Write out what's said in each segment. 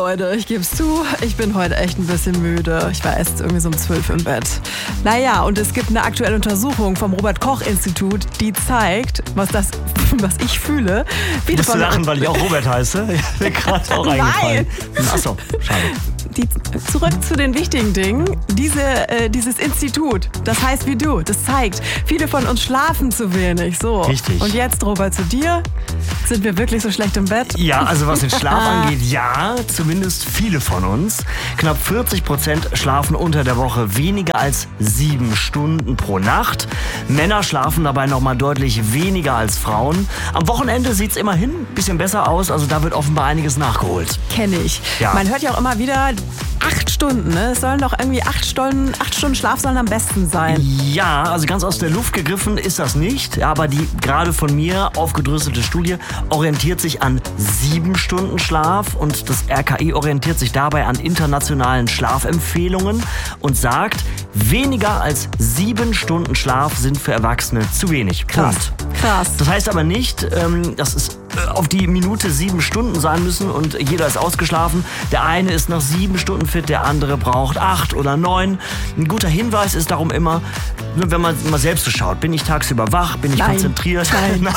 Leute, ich geb's zu, ich bin heute echt ein bisschen müde. Ich war erst irgendwie so um 12 im Bett. Naja, und es gibt eine aktuelle Untersuchung vom Robert-Koch-Institut, die zeigt, was ich fühle. Musst du lachen, weil ich auch Robert heiße? Ich bin gerade auch eingefallen. Achso, schade. Zurück zu den wichtigen Dingen. Dieses Institut, das heißt wie du, das zeigt, viele von uns schlafen zu wenig. So. Richtig. Und jetzt, Robert, zu dir. Sind wir wirklich so schlecht im Bett? Ja, also was den Schlaf angeht, ja, zumindest viele von uns. Knapp 40% schlafen unter der Woche weniger als 7 Stunden pro Nacht. Männer schlafen dabei nochmal deutlich weniger als Frauen. Am Wochenende sieht es immerhin ein bisschen besser aus, also da wird offenbar einiges nachgeholt. Kenne ich. Ja. Man hört ja auch immer wieder 8 Stunden, ne? Es sollen doch irgendwie 8 Stunden Schlaf sollen am besten sein. Ja, also ganz aus der Luft gegriffen ist das nicht, aber die gerade von mir aufgedröselte Studie orientiert sich an 7 Stunden Schlaf und das RKI orientiert sich dabei an internationalen Schlafempfehlungen und sagt, weniger als 7 Stunden Schlaf sind für Erwachsene zu wenig. Krass. Das heißt aber nicht, dass es auf die Minute 7 Stunden sein müssen und jeder ist ausgeschlafen. Der eine ist nach 7 Stunden fit, der andere braucht 8 oder 9. Ein guter Hinweis ist darum immer, wenn man mal selbst so schaut, bin ich tagsüber wach, bin ich konzentriert? Nein.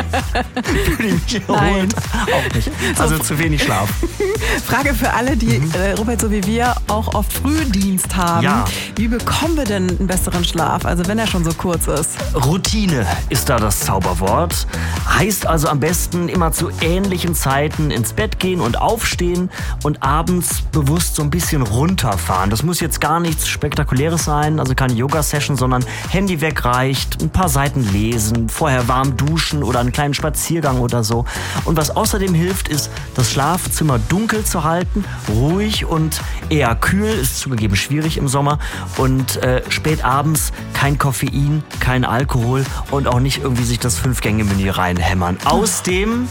Fühle ich mich erholt? Auch nicht. Also zu wenig Schlaf. Frage für alle, die, Robert, so wie wir, auch oft Frühdienst haben. Ja. Wie bekommen wir denn einen besseren Schlaf, also wenn er schon so kurz ist? Routine ist da das Zauberwort. Heißt also am besten immer zu ähnlichen Zeiten ins Bett gehen und aufstehen und abends bewusst so ein bisschen runterfahren. Das muss jetzt gar nichts Spektakuläres sein, also keine Yoga-Session, sondern Handy wegreicht, ein paar Seiten lesen, vorher warm duschen oder einen kleinen Spaziergang oder so. Und was außerdem hilft, ist, das Schlafzimmer dunkel zu halten, ruhig und eher kühl, ist zugegeben schwierig im Sommer, und spät abends kein Koffein, kein Alkohol und auch nicht irgendwie sich das 5-Gänge-Menü reinhämmern. Aus dem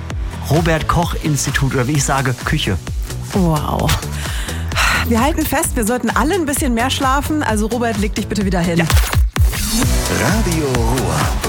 Robert-Koch-Institut, oder wie ich sage, Küche. Wow. Wir halten fest, wir sollten alle ein bisschen mehr schlafen. Also Robert, leg dich bitte wieder hin. Ja. Radio Ruhr.